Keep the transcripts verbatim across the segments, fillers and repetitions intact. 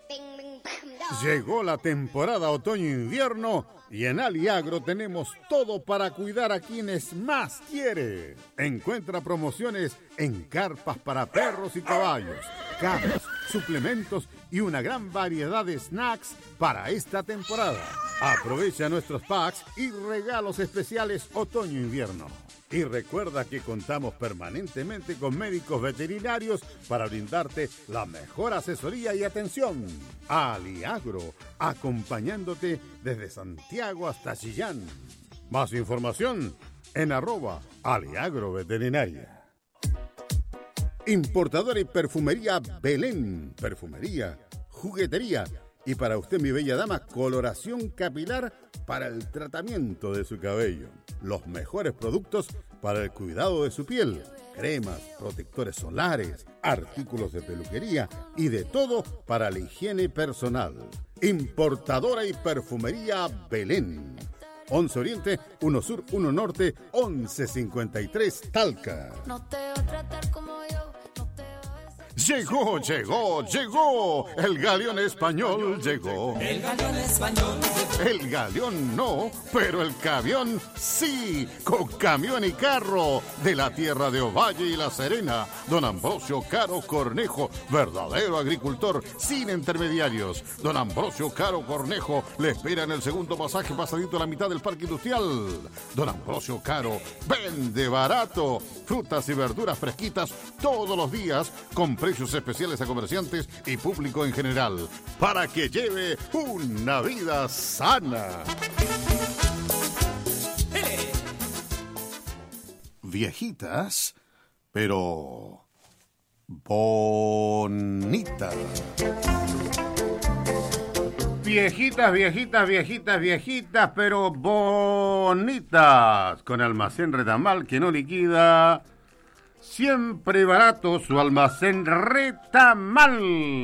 Llegó la temporada otoño-invierno y en Aliagro tenemos todo para cuidar a quienes más quiere. Encuentra promociones en carpas para perros y caballos, camas, suplementos y una gran variedad de snacks para esta temporada. Aprovecha nuestros packs y regalos especiales otoño-invierno. Y recuerda que contamos permanentemente con médicos veterinarios para brindarte la mejor asesoría y atención. Aliagro, acompañándote desde Santiago hasta Chillán. Más información en arroba Aliagro Veterinaria. Importadora y perfumería Belén. Perfumería, juguetería y para usted, mi bella dama, coloración capilar para el tratamiento de su cabello. Los mejores productos para el cuidado de su piel. Cremas, protectores solares, artículos de peluquería y de todo para la higiene personal. Importadora y perfumería Belén. once Oriente, uno Sur, uno Norte, once cincuenta y tres Talca. No te voy a tratar como yo. Llegó, llegó, llegó. El galeón español llegó. El galeón español llegó. El galeón no, pero el camión sí. Con camión y carro de la tierra de Ovalle y La Serena. Don Ambrosio Caro Cornejo, verdadero agricultor sin intermediarios. Don Ambrosio Caro Cornejo le espera en el segundo pasaje pasadito a la mitad del parque industrial. Don Ambrosio Caro vende barato. Frutas y verduras fresquitas todos los días con precios especiales a comerciantes y público en general, para que lleve una vida sana. Hey. Viejitas, pero bonitas. Viejitas, viejitas, viejitas, viejitas, pero bonitas. Con Almacén Retamal, que no liquida. Siempre barato su Almacén Retamal.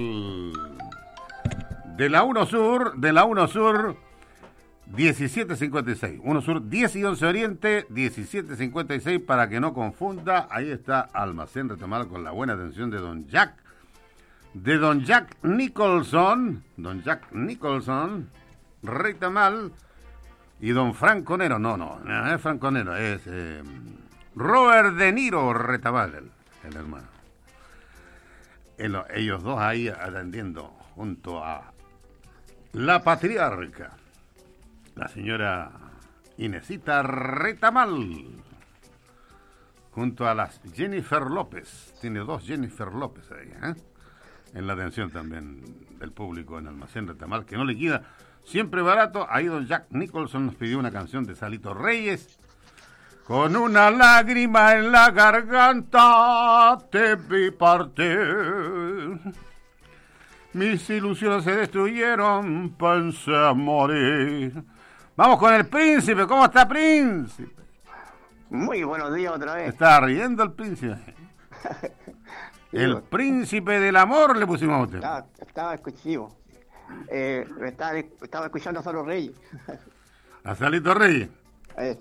De la uno Sur, de la uno Sur, diecisiete cincuenta y seis. uno Sur, diez y once Oriente, diecisiete cincuenta y seis, para que no confunda. Ahí está Almacén Retamal con la buena atención de Don Jack. De Don Jack Nicholson. Don Jack Nicholson, Retamal. Y Don Franconero. No, no, no es Franconero, es... Eh, Robert De Niro Retamal, el, el hermano. El, ellos dos ahí atendiendo junto a la patriarca, la señora Inesita Retamal, junto a las Jennifer López. Tiene dos Jennifer López ahí, ¿eh? En la atención también del público en Almacén Retamal, que no liquida. Siempre barato. Ahí don Jack Nicholson nos pidió una canción de Salito Reyes. Con una lágrima en la garganta te vi partir. Mis ilusiones se destruyeron, pensé morir. Vamos con el príncipe. ¿Cómo está, príncipe? Muy buenos días otra vez. Está riendo el príncipe. El príncipe del amor le pusimos a usted. Estaba, estaba escuchando. Eh, estaba, estaba escuchando a Salo Reyes. ¿A Salito Reyes? Eh.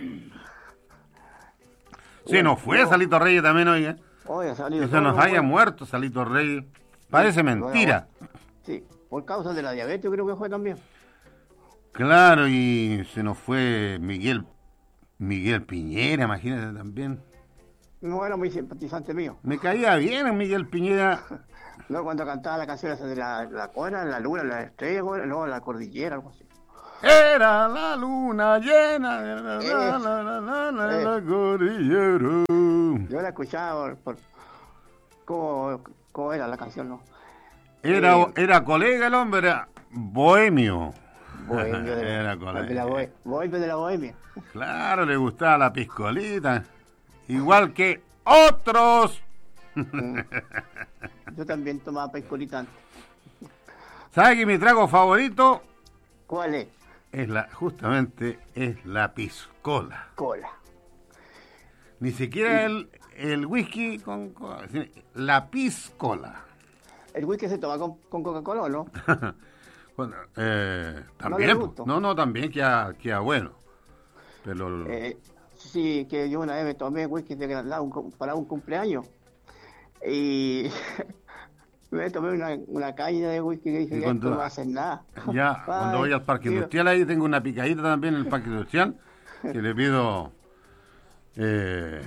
Sí, no fue no. Salito Reyes también, oiga. Oye, Salito. Que se nos haya muerto Salito Reyes. Parece mentira. Sí, por causa de la diabetes creo que fue también. Claro, y se nos fue Miguel Miguel Piñera, imagínate también. No era muy simpatizante mío. Me caía bien Miguel Piñera. No, cuando cantaba la canción esa de la, la cuerda, la luna, la estrella, luego la cordillera, algo así. Era la luna llena de la, eh, la, la, la, la, la, eh. la cordillera. Yo la escuchaba por, por cómo, cómo era la canción, ¿no? Era, eh, era colega el hombre, era bohemio. Bohemio de, era la, de la bohemia. Bohemio de la bohemia. Claro, le gustaba la piscolita. Igual que otros. Mm. Yo también tomaba piscolita antes. ¿Sabe que mi trago favorito? ¿Cuál es? Es la, justamente, es la piscola. Cola. Ni siquiera el, el whisky con cola, la piscola. ¿El whisky se toma con, con Coca-Cola o no? Bueno, eh, también, no, no, no, también queda, queda bueno. Pero... Eh, sí, que yo una vez me tomé whisky de Gran Lado para un cumpleaños. Y Me tomé una, una caña de whisky que dije, Y ya cuando- esto no va a hacer nada. Ya, cuando voy al parque sí. industrial, ahí tengo una picadita también en el parque industrial, que le pido... Eh,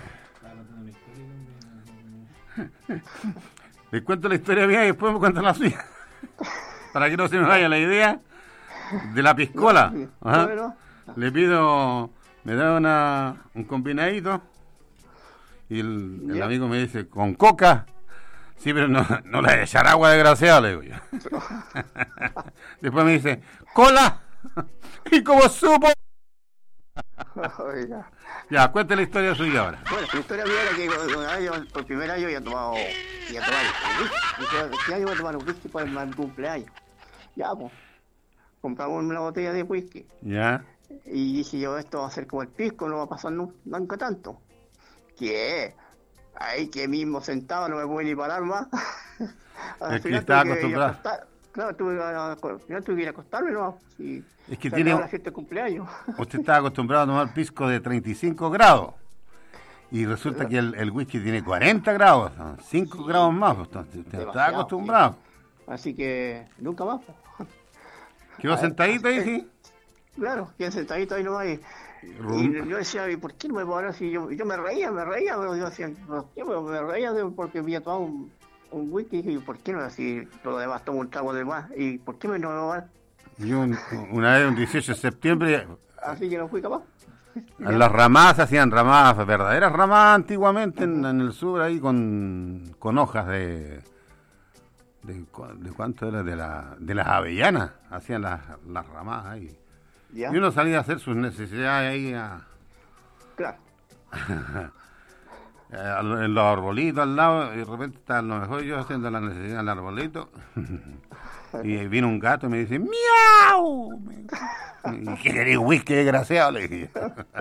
les cuento la historia mía y después me cuentan la suya. Para que no se me vaya la idea de la piscola. Ajá. Bueno, Le pido, me da una, un combinadito y el, el Ya. amigo me dice, ¿con coca? Sí, pero no, no le echar agua desgraciada, le digo yo. Después me dice, ¿cola? ¿Y cómo supo? oiga. Ya, cuente la historia suya ahora. Bueno, la historia mía era que una vez yo, por primer año había tomado, había tomado whisky. Este año voy a tomar un whisky para mi cumpleaños. Ya, pues, compramos una botella de whisky. Ya, Y dije yo, esto va a ser como el pisco, no va a pasar nu- nunca tanto. ¿Qué? Ahí que mismo sentado no me pude ni parar más. Al Es que final estaba tuve que ir a acostumbrado. acostar- Claro, tuve que, al final tuve que ir a acostarme, ¿no? Y Es que se tiene- acabó la fiesta de cumpleaños. usted está acostumbrado a tomar pisco de treinta y cinco grados. Y resulta que el, el whisky tiene cuarenta grados, son cinco grados más. Pues, entonces, usted está Demasiado, acostumbrado. Así que nunca más. po. Quedó sentadito ahí, sí. Claro, quedé sentadito ahí nomás. Y, y yo decía, ¿y por qué no me puedo hablar? Si yo, yo me reía, me reía, pero yo decía, ¿por qué me, me reía? De- porque había tomado un, un whisky y dije, ¿por qué no? Si lo demás tomo un trago de más. ¿Y por qué me no me voy a dar? Yo un- una vez, un dieciocho de septiembre, Así que no fui capaz. en las ramadas se hacían ramadas, verdaderas ramadas antiguamente en, en el sur, ahí con, con hojas de, de... cu- ¿De cuánto era? De, la, de las avellanas. Hacían las, las ramadas ahí. Ya, Y uno salía a hacer sus necesidades ahí a- claro. a- en los arbolitos al lado. Y de repente estaba a lo mejor yo haciendo la necesidad en el arbolito. Y vino un gato y me dice, ¡miau! ¿Y qué querés, whisky desgraciado? Le dije.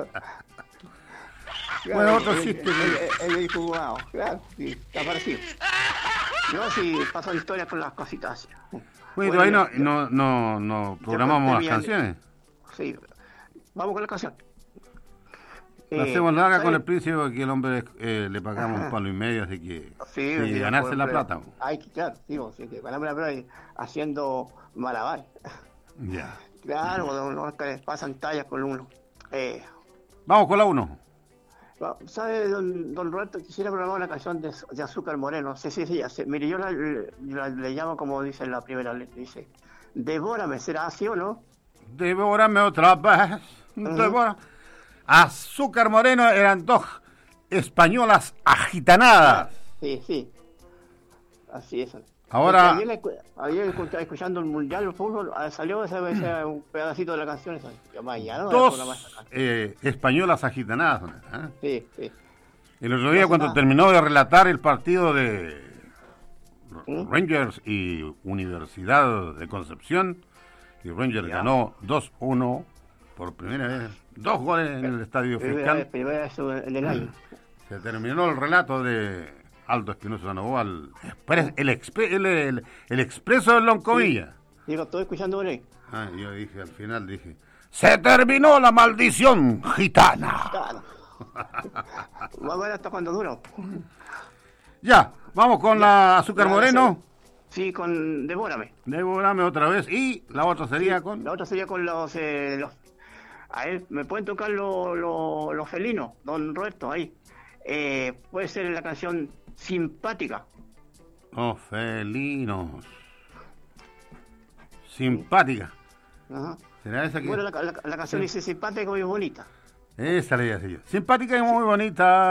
Bueno, otro él- chiste. Él, él, él dijo, wow, claro, sí, está parecido. Yo sí paso historias con las cositas. Bueno, ahí no, no, no, no programamos las conté mi- canciones. Sí, vamos con la canción. No Eh, hacemos nada con ¿sabe? el príncipe porque el hombre eh, le pagamos un palo y medio, así que Sí, tiene que sí, ganarse pues, la pero plata. Hay que, claro, digo, sí, que ganarme la plata y haciendo malabar. Ya. Claro, cuando no, que les pasan tallas con uno. Eh, Vamos con la uno. ¿Sabe, don, don Roberto? Quisiera programar una canción de, de Azúcar Moreno. Sí, sí, sí. hace- Mire, yo la, la- le llamo como dice en la primera letra. Dice, devórame, ¿será así o no? Devórame otra vez. Devora. Azúcar Moreno eran dos españolas agitanadas. Sí, sí. Así es. Ahora- Ayer, le escu- ayer escuchaba- escuchando el Mundial de Fútbol, ah, salió ese, ese un pedacito de la canción. Esa. Yo, mañana no voy a programar esa Dos canción. eh, españolas agitanadas. ¿eh? Sí, sí. El otro día No sé cuando nada. terminó de relatar el partido de ¿Mm? Rangers y Universidad de Concepción, y Rangers Ya. ganó dos uno por primera vez, dos goles en el Estadio Primera vez, Fiscal. primera vez en el año. Se terminó el relato de Aldo Espinosa Novoa, el, expres- el, expre- el, el- el expreso de Loncomilla. Digo, estoy escuchando por ahí. Ah, yo dije, al final dije, ¡se terminó la maldición gitana! Claro. Vamos a ver hasta cuándo dura. Ya, vamos con la Azúcar Ya, Moreno. Sí, con Devórame. Devórame otra vez. Y la otra sería con... La otra sería con los... Eh, los a él, ¿me pueden tocar los los- los felinos, don Roberto, ahí? Eh, puede ser la canción Simpática. Los felinos. Simpática. Ajá. ¿Será esa que...? Bueno, la, la- la canción dice Simpática y bonita. Esa le iba a decir yo. Simpática y muy bonita.